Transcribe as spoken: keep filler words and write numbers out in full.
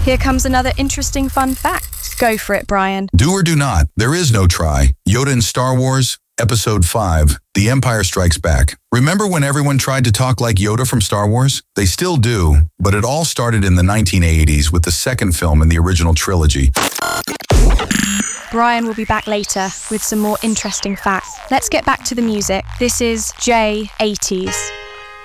Here comes another interesting fun fact. Go for it, Brian. Do or do not, there is no try. Yoda in Star Wars, Episode five, The Empire Strikes Back. Remember when everyone tried to talk like Yoda from Star Wars? They still do, but it all started in the nineteen eighties with the second film in the original trilogy. Brian will be back later with some more interesting facts. Let's get back to the music. This is J eighties.